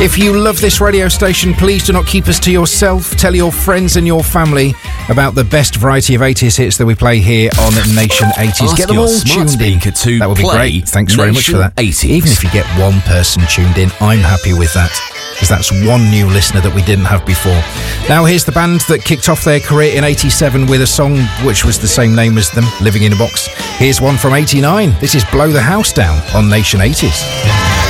If you love this radio station, please do not keep us to yourself. Tell your friends and your family about the best variety of 80s hits that we play here on Nation 80s. Ask Get them your all smart tuned in. speaker to That would be play great. Thanks very much for that. Nation 80s. Even if you get one person tuned in, I'm happy with that, because that's one new listener that we didn't have before. Now here's the band that kicked off their career in 87 with a song which was the same name as them, Living in a Box. Here's one from 89. This is Blow the House Down on Nation 80s.